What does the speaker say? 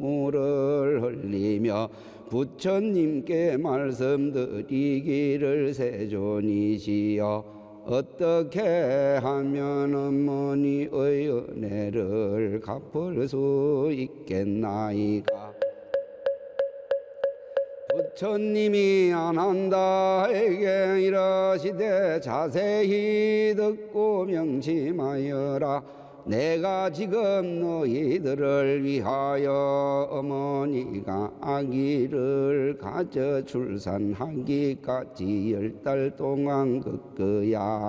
눈물을 흘리며 부처님께 말씀드리기를 세존이시여 어떻게 하면 어머니의 은혜를 갚을 수 있겠나이까. 부처님이 아난다에게 이러시되 자세히 듣고 명심하여라. 내가 지금 너희들을 위하여 어머니가 아기를 가져 출산하기까지 10달 동안 그 거야.